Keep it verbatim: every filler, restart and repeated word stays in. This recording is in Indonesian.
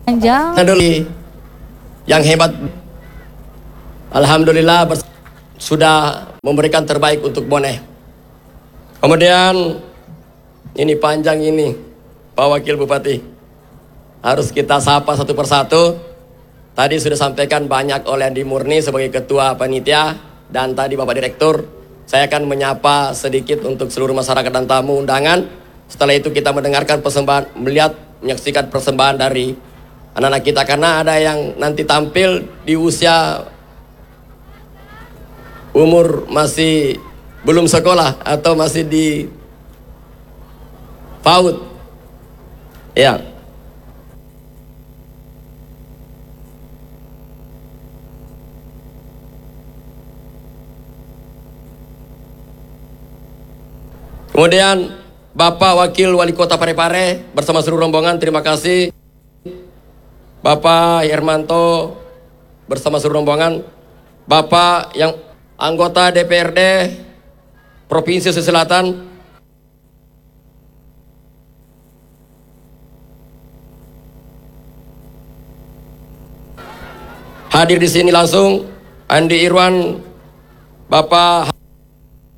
Panjang. Yang hebat, alhamdulillah sudah memberikan terbaik untuk Boneh. Kemudian ini panjang ini, Pak Wakil Bupati, harus kita sapa satu persatu. Tadi sudah sampaikan banyak oleh Andi Murni sebagai Ketua Panitia, dan tadi Bapak Direktur. Saya akan menyapa sedikit untuk seluruh masyarakat dan tamu undangan. Setelah itu kita mendengarkan persembahan, melihat, menyaksikan persembahan dari anak-anak kita, karena ada yang nanti tampil di usia umur masih belum sekolah atau masih di PAUD. Ya. Kemudian Bapak Wakil Wali Kota Parepare bersama seluruh rombongan, terima kasih. Bapak Hermanto bersama seluruh rombongan, Bapak yang anggota D P R D Provinsi Sulawesi Selatan, hadir di sini langsung Andi Irwan, Bapak